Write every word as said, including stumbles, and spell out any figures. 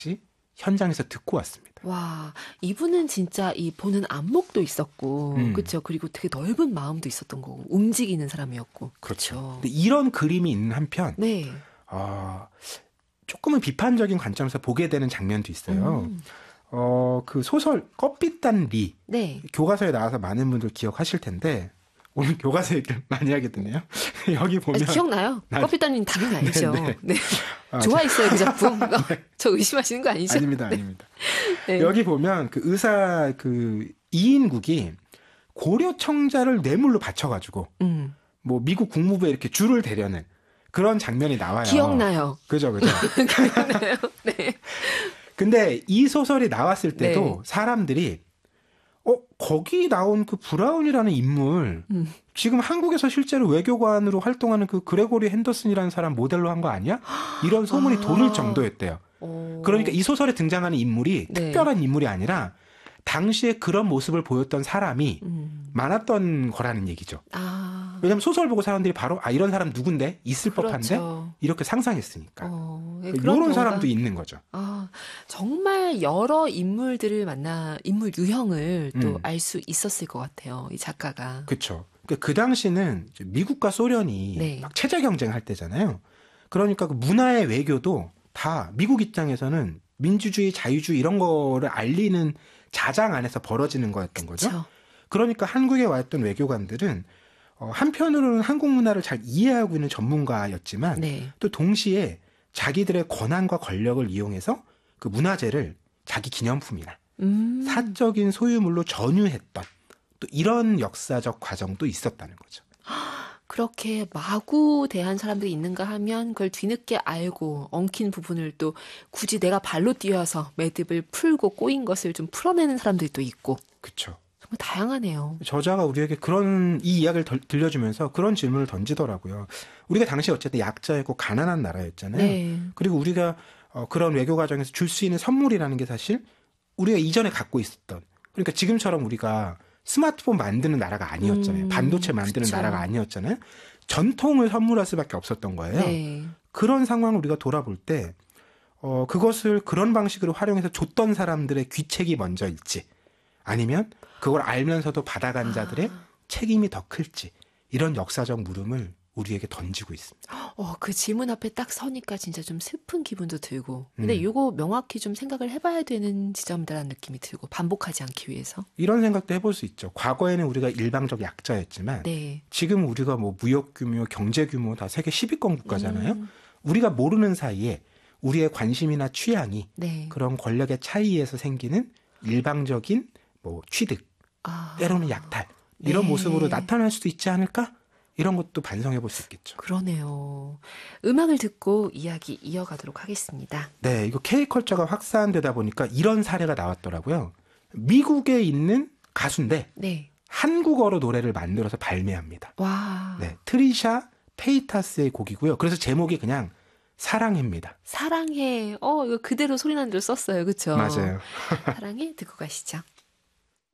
현장에서 듣고 왔습니다. 와, 이분은 진짜 이 보는 안목도 있었고, 음. 그렇죠. 그리고 되게 넓은 마음도 있었던 거고, 움직이는 사람이었고, 그렇죠. 그렇죠. 근데 이런 그림이 있는 한편, 네, 어, 조금은 비판적인 관점에서 보게 되는 장면도 있어요. 음. 어, 그 소설 껍빛단 리 네, 교과서에 나와서 많은 분들 기억하실 텐데 오늘 교과서 얘기를 많이 하게 되네요. 여기 보면 아, 기억나요? 나- 커피단님 당연히 알죠. 네, 네, 네. 아, 좋아했어요 그 작품. 저 의심하시는 거 아니죠? 아닙니다, 아닙니다. 네. 여기 보면 그 의사 그 이인국이 고려 청자를 뇌물로 바쳐가지고 음, 뭐 미국 국무부에 이렇게 줄을 대려는 그런 장면이 나와요. 기억나요. 그죠, 그죠. 기억나요. 네, 근데 이 소설이 나왔을 때도 네. 사람들이 어 거기 나온 그 브라운이라는 인물 음. 지금 한국에서 실제로 외교관으로 활동하는 그 그레고리 핸더슨이라는 사람 모델로 한 거 아니야? 이런 소문이 아. 돌을 정도였대요. 어, 그러니까 이 소설에 등장하는 인물이 네. 특별한 인물이 아니라 당시에 그런 모습을 보였던 사람이 음. 많았던 거라는 얘기죠. 아, 왜냐면 소설 보고 사람들이 바로 아 이런 사람 누군데? 있을 법한데? 그렇죠. 이렇게 상상했으니까. 어, 예, 이런 그런 경우가- 사람도 있는 거죠. 아, 정말 여러 인물들을 만나, 인물 유형을 또 음. 알 수 있었을 것 같아요. 이 작가가. 그렇죠. 그러니까 그 당시는 이제 미국과 소련이 네. 막 체제 경쟁할 때잖아요. 그러니까 그 문화의 외교도 다 미국 입장에서는 민주주의, 자유주의 이런 거를 알리는 자장 안에서 벌어지는 거였던 거죠. 그렇죠. 그러니까 한국에 와 있던 외교관들은 어, 한편으로는 한국 문화를 잘 이해하고 있는 전문가였지만 네. 또 동시에 자기들의 권한과 권력을 이용해서 그 문화재를 자기 기념품이나 음. 사적인 소유물로 전유했던 또 이런 역사적 과정도 있었다는 거죠. 그렇게 마구 대한 사람들이 있는가 하면 그걸 뒤늦게 알고 엉킨 부분을 또 굳이 내가 발로 뛰어서 매듭을 풀고 꼬인 것을 좀 풀어내는 사람들이 또 있고 그렇죠. 정말 다양하네요. 저자가 우리에게 그런 이 이야기를 덜- 들려주면서 그런 질문을 던지더라고요. 우리가 당시 어쨌든 약자였고 가난한 나라였잖아요. 네. 그리고 우리가 어, 그런 외교 과정에서 줄 수 있는 선물이라는 게 사실 우리가 이전에 갖고 있었던 그러니까 지금처럼 우리가 스마트폰 만드는 나라가 아니었잖아요. 음, 반도체 만드는 그쵸. 나라가 아니었잖아요. 전통을 선물할 수밖에 없었던 거예요. 네. 그런 상황을 우리가 돌아볼 때 어, 그것을 그런 방식으로 활용해서 줬던 사람들의 귀책이 먼저일지 아니면 그걸 알면서도 받아간 자들의 아. 책임이 더 클지 이런 역사적 물음을 우리에게 던지고 있습니다. 어, 그 질문 앞에 딱 서니까 진짜 좀 슬픈 기분도 들고. 근데 음. 이거 명확히 좀 생각을 해봐야 되는 지점이라는 느낌이 들고 반복하지 않기 위해서. 이런 생각도 해볼 수 있죠. 과거에는 우리가 일방적 약자였지만 네. 지금 우리가 뭐 무역 규모, 경제 규모 다 세계 십 위권 국가잖아요. 음, 우리가 모르는 사이에 우리의 관심이나 취향이 네. 그런 권력의 차이에서 생기는 일방적인 뭐 취득, 아, 때로는 약탈 이런 네. 모습으로 나타날 수도 있지 않을까? 이런 것도 반성해 볼 수 있겠죠. 그러네요. 음악을 듣고 이야기 이어가도록 하겠습니다. 네, 이거 K컬처가 확산되다 보니까 이런 사례가 나왔더라고요. 미국에 있는 가수인데 네. 한국어로 노래를 만들어서 발매합니다. 와. 네, 트리샤 페이타스의 곡이고요. 그래서 제목이 그냥 사랑해입니다. 사랑해. 어, 이거 그대로 소리난 대로 썼어요. 그쵸? 맞아요. 사랑해 듣고 가시죠.